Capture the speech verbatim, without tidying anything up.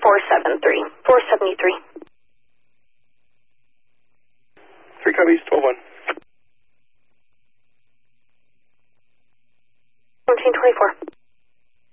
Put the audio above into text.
four seven three. four seventy-three. Three copies, twelve one. fourteen twenty-four.